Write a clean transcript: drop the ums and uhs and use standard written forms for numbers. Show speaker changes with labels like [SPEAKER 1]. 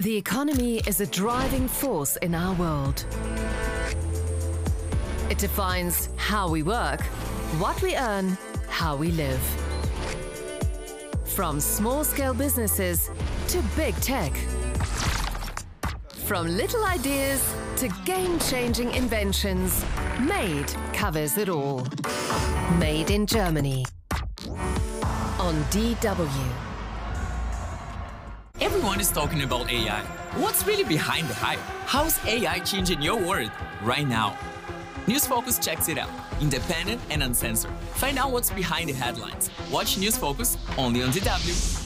[SPEAKER 1] The economy is a driving force in our world. It defines how we work, what we earn, how we live. From small-scale businesses to big tech. From little ideas to game-changing inventions, MADE covers it all. Made in Germany. On DW.
[SPEAKER 2] Everyone is talking about AI. What's really behind the hype? How's AI changing your world right now? News Focus checks it out. Independent and uncensored. Find out what's behind the headlines. Watch News Focus only on DW.